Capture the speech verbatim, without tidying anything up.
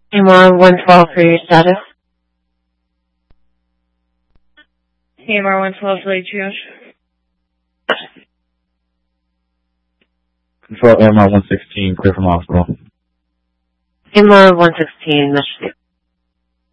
A M R one twelve for your status. A M R one twelve for late triage. Control A M R one sixteen, clear from hospital. A M R one sixteen, Michigan.